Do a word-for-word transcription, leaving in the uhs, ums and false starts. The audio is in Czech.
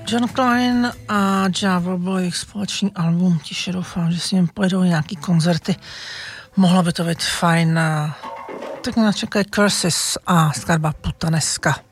John Klein a Java byl jejich společný album, tiše doufám, že s ním pojedou nějaký koncerty. Mohlo by to být fajn. Tak nás čekají Curses a skladba Putaneska.